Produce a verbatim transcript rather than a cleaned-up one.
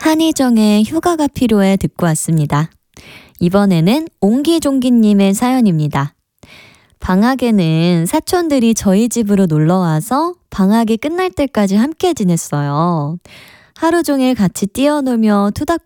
한희정의 휴가가 필요해 듣고 왔습니다. 이번에는 옹기종기님의 사연입니다. 방학에는 사촌들이 저희 집으로 놀러와서 방학이 끝날 때까지 함께 지냈어요. 하루 종일 같이 뛰어놀며